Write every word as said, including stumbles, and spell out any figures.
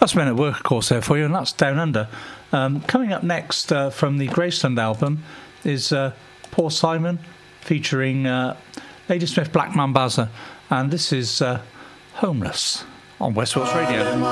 That's Men at Work, of course, there for you, and that's Down Under. Um, coming up next uh, from the Graceland album is uh, Paul Simon featuring uh, Ladysmith Black Mambaza, and this is uh, Homeless on West Wales Radio.